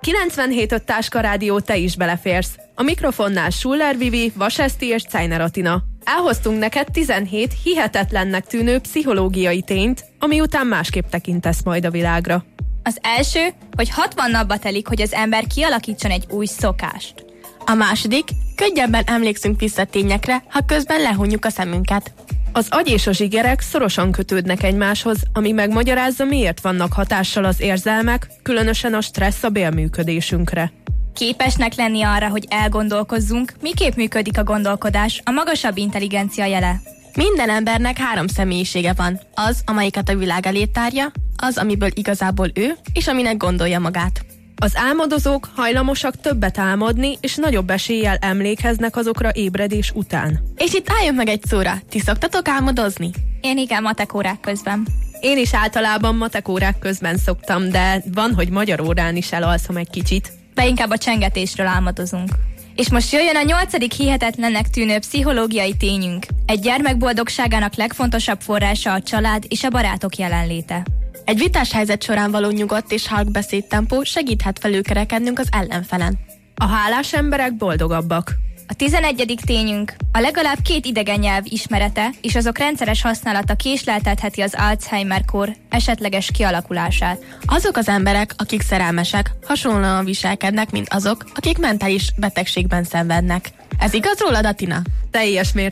97.5 Táska Rádió, te is beleférsz. A mikrofonnál Schuller Vivi, Vaseszti és Czajner Atina. Elhoztunk neked 17 hihetetlennek tűnő pszichológiai tényt, ami után másképp tekintesz majd a világra. Az első, hogy 60 napba telik, hogy az ember kialakítson egy új szokást. A második, könnyebben emlékszünk vissza tényekre, ha közben lehunjuk a szemünket. Az agy és a zsigerek szorosan kötődnek egymáshoz, ami megmagyarázza, miért vannak hatással az érzelmek, különösen a stressz a bélműködésünkre. Képesnek lenni arra, hogy elgondolkozzunk, miképp működik a gondolkodás, a magasabb intelligencia jele. Minden embernek 3 személyisége van. Az, amelyiket a világ elé tárja, az, amiből igazából ő, és aminek gondolja magát. Az álmodozók hajlamosak többet álmodni, és nagyobb eséllyel emlékeznek azokra ébredés után. És itt álljunk meg egy szóra. Ti szoktatok álmodozni? Én igen, matek órák közben. Én is általában matek órák közben szoktam, de van, hogy magyar órán is elalszom egy kicsit. De inkább a csengetésről álmodozunk. És most jöjjön a 8. hihetetlennek tűnő pszichológiai tényünk. Egy gyermek boldogságának legfontosabb forrása a család és a barátok jelenléte. Egy vitás helyzet során való nyugodt és halk beszédtempó segíthet felülkerekednünk az ellenfelen. A hálás emberek boldogabbak. A 11. tényünk, a legalább 2 idegen nyelv ismerete és azok rendszeres használata késleltetheti az Alzheimer-kór esetleges kialakulását. Azok az emberek, akik szerelmesek, hasonlóan viselkednek, mint azok, akik mentális betegségben szenvednek. Ez igaz rólad, Atina? Teljes mértékben.